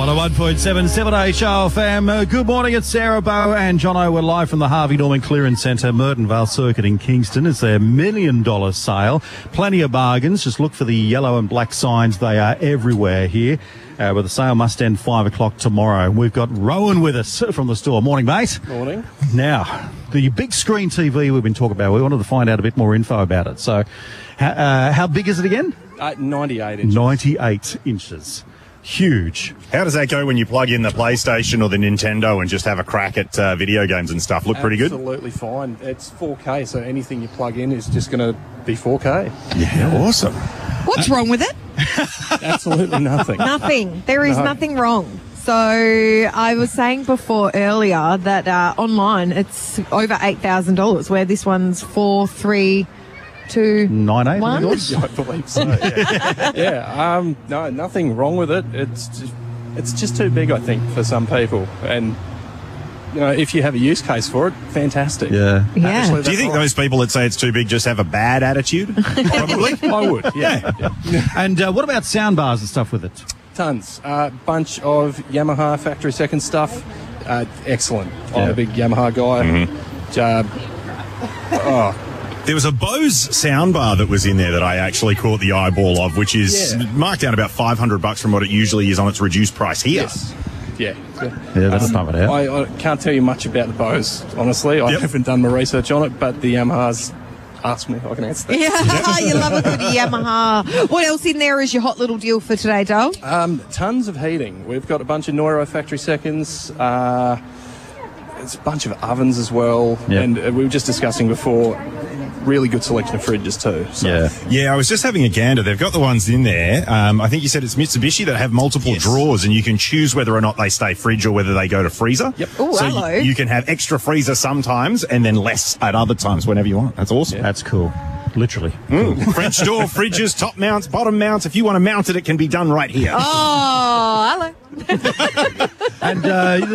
101.7 7HRFM. Good morning, it's Sarah Bow and Jono. We're live from the Harvey Norman Clearance Centre, Mertonvale Circuit in Kingston. It's their $1 million sale. Plenty of bargains. Just look for the yellow and black signs. They are everywhere here. But the sale must end 5 o'clock tomorrow. We've got Rowan with us from the store. Morning, mate. Morning. Now, the big screen TV we've been talking about, we wanted to find out a bit more info about it. So, how big is it again? 98 inches. 98 inches. Huge. How does that go when you plug in the PlayStation or the Nintendo and just have a crack at video games and stuff? Look pretty good? Absolutely fine. It's 4K, so anything you plug in is just going to be 4K. Yeah, awesome. What's wrong with it? Absolutely nothing. Nothing. There is nothing wrong. So I was saying before earlier that online it's over $8,000, where this one's 4,3,2,1. I believe so. Yeah. No, nothing wrong with it. It's just too big, I think, for some people. And you know, if you have a use case for it, fantastic. Yeah. Yeah. Do you think those people that say it's too big just have a bad attitude? Probably. I would. Yeah. And what about sound bars and stuff with it? Tons. Bunch of Yamaha factory second stuff. Excellent. I'm a big Yamaha guy. There was a Bose soundbar that was in there that I actually caught the eyeball of, which is marked down about $500 from what it usually is on its reduced price here. Yes. Yeah. Yeah, that's not it out. I can't tell you much about the Bose, honestly. I haven't done my research on it, but the Yamahas, ask me, I can answer that. Yeah, you love a good Yamaha. What else in there is your hot little deal for today, Dale? Tons of heating. We've got a bunch of Neuro factory seconds. It's a bunch of ovens as well. Yep. And we were just discussing before, really good selection of fridges too. So. Yeah, I was just having a gander. They've got the ones in there. I think you said it's Mitsubishi that have multiple drawers, and you can choose whether or not they stay fridge or whether they go to freezer. Yep. Oh, So hello. you can have extra freezer sometimes and then less at other times whenever you want. That's awesome. That's cool. Literally. French door, fridges, top mounts, bottom mounts. If you want to mount it, it can be done right here. Oh, hello. And